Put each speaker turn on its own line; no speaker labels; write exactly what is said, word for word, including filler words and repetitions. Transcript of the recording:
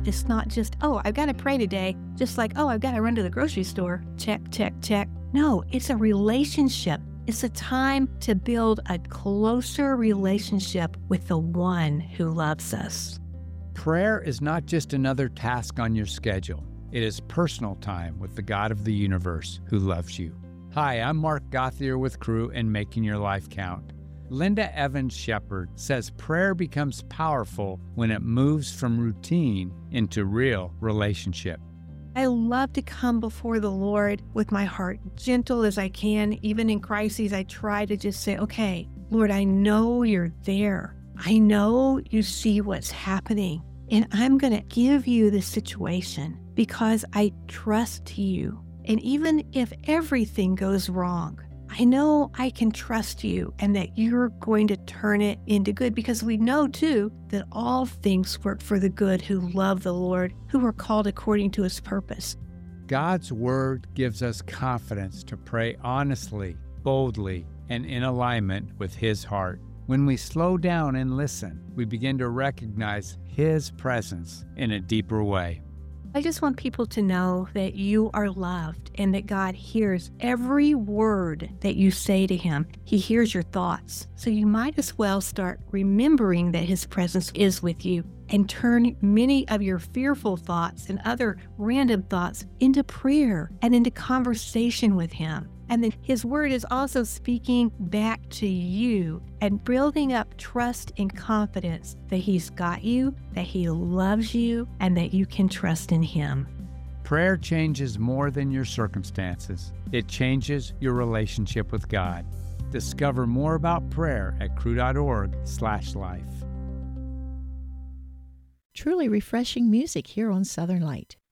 It's not just, oh, I've got to pray today, just like, oh, I've got to run to the grocery store. Check, check, check. No, it's a relationship. It's a time to build a closer relationship with the one who loves us.
Prayer is not just another task on your schedule. It is personal time with the God of the universe who loves you. Hi, I'm Mark Gauthier with Cru and Making Your Life Count. Linda Evans Shepherd says prayer becomes powerful when it moves from routine into real relationship.
I love to come before the Lord with my heart gentle as I can. Even in crises, I try to just say, okay, Lord, I know you're there. I know you see what's happening, and I'm going to give you the situation because I trust you. And even if everything goes wrong, I know I can trust you and that you're going to turn it into good, because we know too that all things work for the good who love the Lord, who are called according to his purpose.
God's word gives us confidence to pray honestly, boldly, and in alignment with his heart. When we slow down and listen, we begin to recognize his presence in a deeper way.
I just want people to know that you are loved and that God hears every word that you say to him. He hears your thoughts. So you might as well start remembering that his presence is with you and turn many of your fearful thoughts and other random thoughts into prayer and into conversation with him. And then his word is also speaking back to you and building up trust and confidence that he's got you, that he loves you, and that you can trust in him.
Prayer changes more than your circumstances. It changes your relationship with God. Discover more about prayer at cru.org slash life.
Truly refreshing music here on Southern Light.